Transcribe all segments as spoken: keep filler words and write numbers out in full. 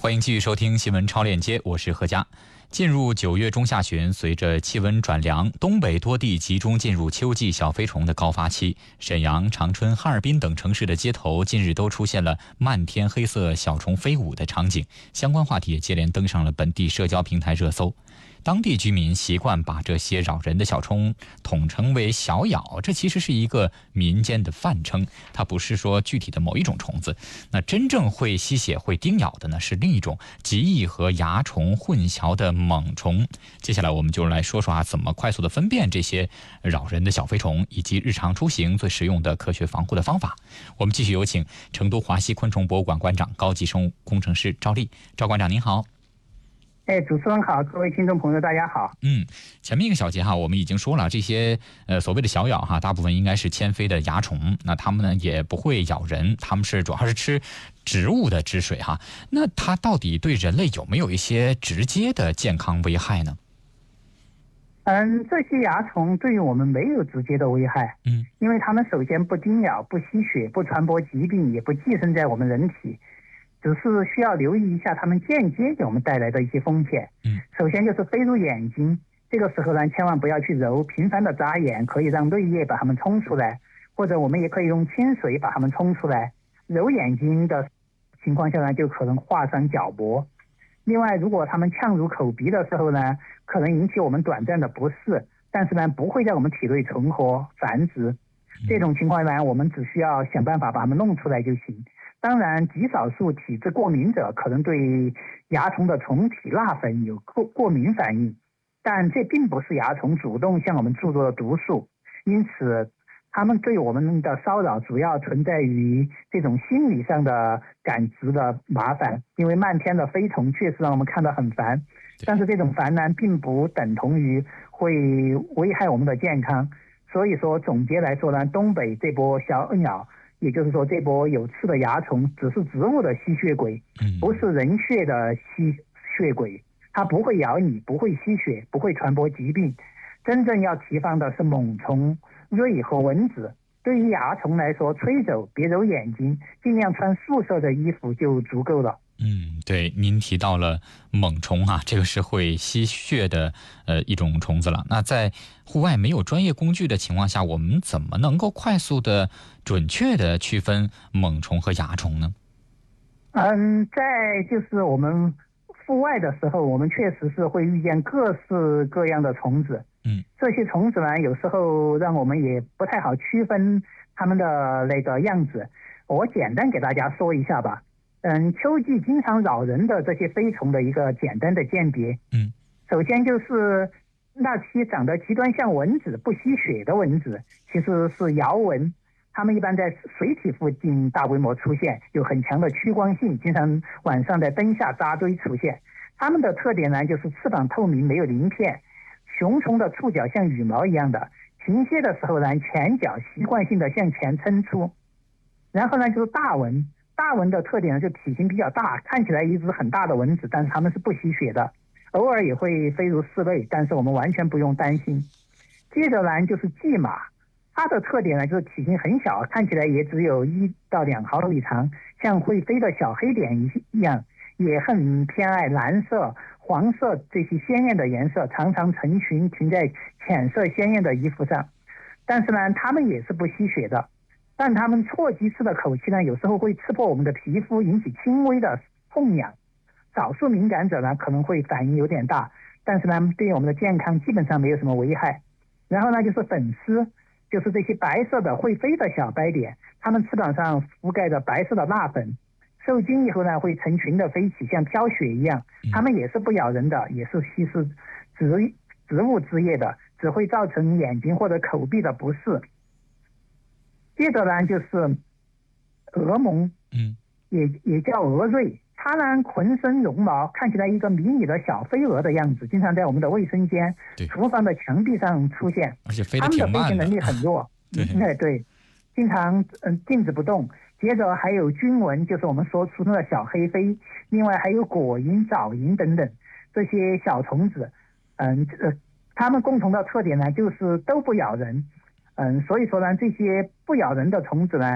欢迎继续收听新闻超链接，我是何佳。进入九月中下旬，随着气温转凉，东北多地集中进入秋季小飞虫的高发期。沈阳、长春、哈尔滨等城市的街头近日都出现了漫天黑色小虫飞舞的场景，相关话题也接连登上了本地社交平台热搜。当地居民习惯把这些扰人的小虫统称为小咬，这其实是一个民间的泛称，它不是说具体的某一种虫子。那真正会吸血会叮咬的呢，是另一种极易和蚜虫混淆的猛虫。接下来我们就来说说啊，怎么快速的分辨这些扰人的小飞虫，以及日常出行最实用的科学防护的方法。我们继续有请成都华西昆虫博物馆馆长、高级生物工程师赵丽。赵馆长您好。 哎，主持人好，各位听众朋友大家好。 嗯，前面一个小节哈，我们已经说了，这些呃所谓的小咬哈，大部分应该是铅飞的蚜虫，那它们呢也不会咬人，它们是主要是吃植物的汁水哈。那它到底对人类有没有一些直接的健康危害呢？ 嗯，这些蚜虫对于我们没有直接的危害，嗯，因为它们首先不叮咬、不吸血、不传播疾病，也不寄生在我们人体。只是需要留意一下它们间接给我们带来的一些风险。嗯，首先就是飞入眼睛，这个时候呢，千万不要去揉，频繁的眨眼可以让泪液把它们冲出来，或者我们也可以用清水把它们冲出来。揉眼睛的情况下呢，就可能划伤角膜。另外，如果它们呛入口鼻的时候呢，可能引起我们短暂的不适，但是呢，不会在我们体内存活繁殖。这种情况呢，我们只需要想办法把它们弄出来就行。当然，极少数体质过敏者可能对蚜虫的虫体蜡粉有过过敏反应，但这并不是蚜虫主动向我们注入的毒素，因此它们对我们的骚扰主要存在于这种心理上的感知的麻烦。因为漫天的飞虫确实让我们看得很烦，但是这种烦呢，并不等同于会危害我们的健康。所以说，总结来说呢，东北这波小鸟，也就是说这波有刺的蚜虫只是植物的吸血鬼，不是人血的吸血鬼，它不会咬你，不会吸血，不会传播疾病。真正要提防的是猛虫、蚋和蚊子。对于蚜虫来说，吹走，别揉眼睛，尽量穿素色的衣服就足够了。 嗯，对，您提到了猛虫啊，这个是会吸血的呃一种虫子了。那在户外没有专业工具的情况下，我们怎么能够快速的、准确的区分猛虫和蚜虫呢？ 嗯，在就是我们户外的时候，我们确实是会遇见各式各样的虫子。嗯，这些虫子呢，有时候让我们也不太好区分它们的那个样子。我简单给大家说一下吧。嗯，秋季经常扰人的这些飞虫的一个简单的鉴别。嗯，首先就是那些长得极端像蚊子不吸血的蚊子，其实是摇蚊。它们一般在水体附近大规模出现，有很强的趋光性，经常晚上在灯下扎堆出现。它们的特点呢，就是翅膀透明，没有鳞片。雄虫的触角像羽毛一样的，停歇的时候呢，前脚习惯性的向前撑出。然后呢，就是大蚊。大蚊的特点呢，就体型比较大，看起来一只很大的蚊子，但是它们是不吸血的，偶尔也会飞入室内，但是我们完全不用担心。接着呢，就是蓟马，它的特点呢，就是体型很小，看起来也只有一到两毫米长，像会飞的小黑点一样，也很偏爱蓝色、黄色这些鲜艳的颜色，常常成群停在浅色鲜艳的衣服上。但是呢，它们也是不吸血的。但它们错击式的口气呢，有时候会刺破我们的皮肤，引起轻微的痛痒。少数敏感者呢，可能会反应有点大，但是呢，对于我们的健康基本上没有什么危害。然后呢，就是粉丝，就是这些白色的会飞的小白点，它们翅膀上覆盖着白色的蜡粉，受惊以后呢，会成群的飞起，像飘雪一样。它们也是不咬人的，也是吸食植植物汁液的，只会造成眼睛或者口鼻的不适。接着呢，就是蛾虻，嗯，也也叫蛾蚋，它呢浑身绒毛，看起来一个迷你的小飞蛾的样子，经常在我们的卫生间、厨房的墙壁上出现， 而且飞得挺慢的， 它们的飞行能力很弱，对，嗯、对，经常嗯静止不动。接着还有菌蚊，就是我们说出的小黑飞，另外还有果蝇、藻蝇等等这些小虫子，嗯呃，它们共同的特点呢，就是都不咬人。嗯，所以说呢，这些不咬人的虫子呢，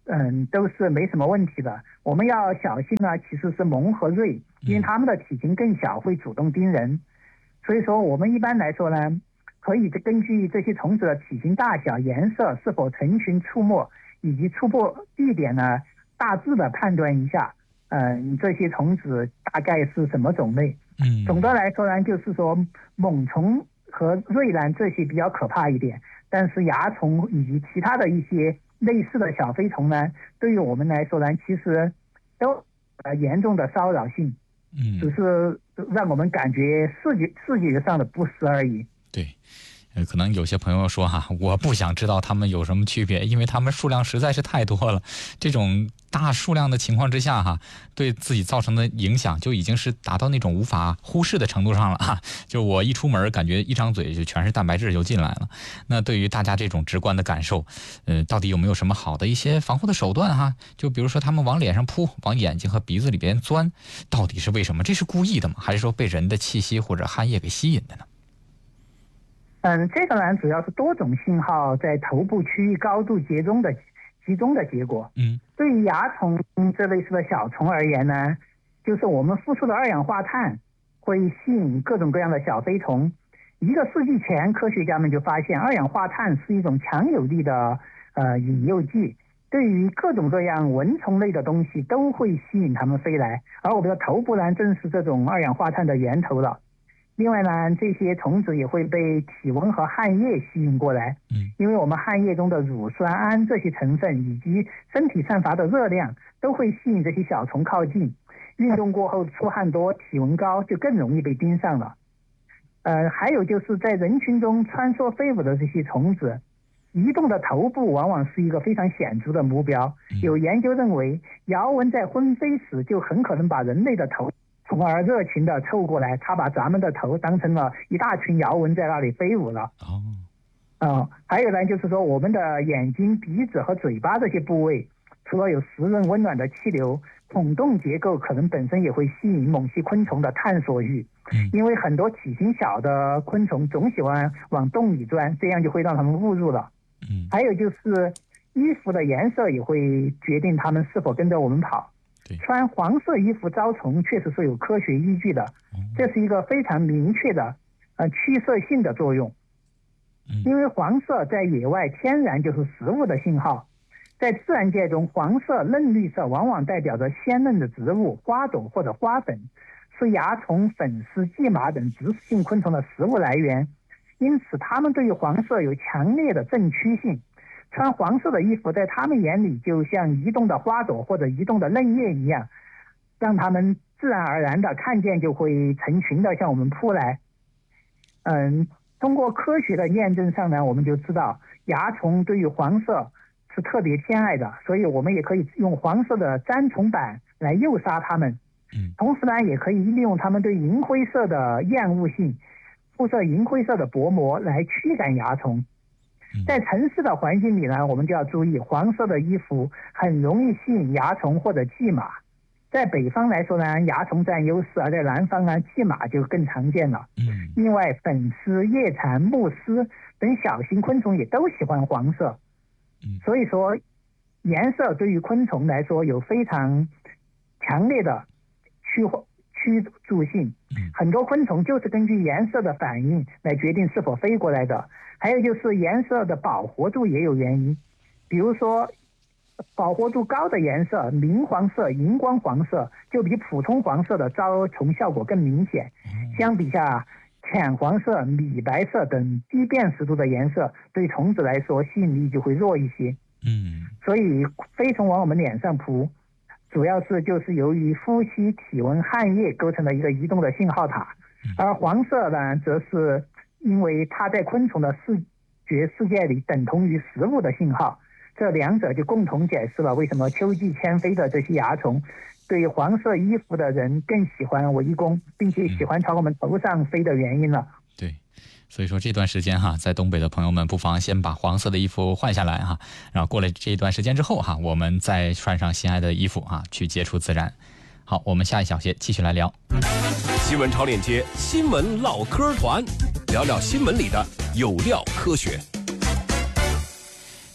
嗯，都是没什么问题的。我们要小心呢，其实是虻和蚋，因为它们的体型更小，会主动叮人。所以说，我们一般来说呢，可以根据这些虫子的体型大小、颜色、是否成群出没，以及出没地点呢，大致的判断一下，嗯，这些虫子大概是什么种类。 嗯， 总的来说呢，就是说猛虫和蚋呢这些比较可怕一点，但是蚜虫以及其他的一些类似的小飞虫呢，对于我们来说呢，其实都呃严重的骚扰性， 嗯， 只是让我们感觉视觉视觉上的不适而已。 对。呃，可能有些朋友说哈，我不想知道它们有什么区别，因为它们数量实在是太多了。这种大数量的情况之下哈，对自己造成的影响就已经是达到那种无法忽视的程度上了哈。就我一出门，感觉一张嘴就全是蛋白质就进来了。那对于大家这种直观的感受，呃，到底有没有什么好的一些防护的手段哈？就比如说他们往脸上扑，往眼睛和鼻子里边钻，到底是为什么？这是故意的吗？还是说被人的气息或者汗液给吸引的呢？ 嗯，这个呢主要是多种信号在头部区域高度集中的集中的结果。 嗯， 对于蚜虫这类似的小虫而言呢，就是我们呼出的二氧化碳会吸引各种各样的小飞虫。一个世纪前，科学家们就发现二氧化碳是一种强有力的呃引诱剂，对于各种各样蚊虫类的东西都会吸引它们飞来，而我们的头部呢正是这种二氧化碳的源头了。另外呢，这些虫子也会被体温和汗液吸引过来， 嗯， 因为我们汗液中的乳酸胺这些成分以及身体散发的热量都会吸引这些小虫靠近。运动过后出汗多、体温高，就更容易被盯上了。呃，还有就是在人群中穿梭飞舞的这些虫子，移动的头部往往是一个非常显著的目标。有研究认为，摇蚊在昏飞时就很可能把人类的头从而热情地凑过来，他把咱们的头当成了一大群摇蚊在那里飞舞了。 哦， 呃，还有呢，就是说我们的眼睛、鼻子和嘴巴这些部位，除了有湿润温暖的气流，孔洞结构可能本身也会吸引某些昆虫的探索欲。 嗯， 因为很多体型小的昆虫总喜欢往洞里钻，这样就会让它们误入了。 嗯， 还有就是衣服的颜色也会决定它们是否跟着我们跑。穿黄色衣服招虫确实是有科学依据的，这是一个非常明确的呃趋色性的作用。因为黄色在野外天然就是食物的信号，在自然界中，黄色、嫩绿色往往代表着鲜嫩的植物、花朵或者花粉，是蚜虫、粉丝、蓟马等植食性昆虫的食物来源，因此它们对于黄色有强烈的正趋性。穿黄色的衣服在他们眼里就像移动的花朵或者移动的嫩叶一样，让他们自然而然的看见就会成群的向我们扑来。嗯，通过科学的验证上呢，我们就知道蚜虫对于黄色是特别偏爱的，所以我们也可以用黄色的粘虫板来诱杀它们。同时呢，也可以利用它们对银灰色的厌恶性，铺设银灰色的薄膜来驱赶蚜虫。在城市的环境里呢，我们就要注意，黄色的衣服很容易吸引蚜虫或者蓟马。在北方来说呢，蚜虫占优势，而在南方呢，蓟马就更常见了。 嗯， 另外，粉丝、叶蝉、菟丝等小型昆虫也都喜欢黄色。 嗯， 所以说，颜色对于昆虫来说有非常强烈的驱驱逐性。很多昆虫就是根据颜色的反应来决定是否飞过来的。还有就是颜色的饱和度也有原因，比如说饱和度高的颜色，明黄色、荧光黄色，就比普通黄色的招虫效果更明显。相比下，浅黄色、米白色等低辨识度的颜色对虫子来说吸引力就会弱一些。 嗯， 所以飞虫往我们脸上扑，主要是就是由于呼吸、体温、汗液构成了一个移动的信号塔，而黄色呢，则是因为它在昆虫的视觉世界里等同于食物的信号，这两者就共同解释了为什么秋季迁飞的这些蚜虫对黄色衣服的人更喜欢围攻，并且喜欢朝我们头上飞的原因了。 对，所以说这段时间哈，在东北的朋友们不妨先把黄色的衣服换下来哈，然后过了这一段时间之后哈，我们再穿上心爱的衣服啊，去接触自然。好，我们下一小节继续来聊新闻超链接，新闻唠嗑团，聊聊新闻里的有料科学。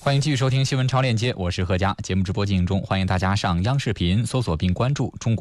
欢迎继续收听新闻超链接，我是何佳。节目直播进行中，欢迎大家上央视频搜索并关注中国